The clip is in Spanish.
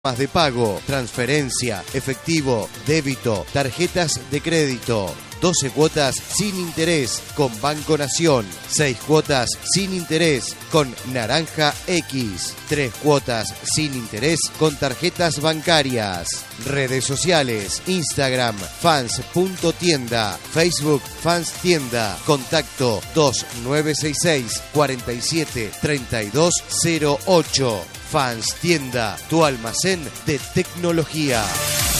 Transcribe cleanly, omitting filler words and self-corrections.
Más de pago, transferencia, efectivo, débito, tarjetas de crédito. 12 cuotas sin interés con Banco Nación. 6 cuotas sin interés con Naranja X. 3 cuotas sin interés con tarjetas bancarias. Redes sociales: Instagram fans.tienda, Facebook Fans Tienda. Contacto 2966 47 3208. Fans Tienda, tu almacén de tecnología.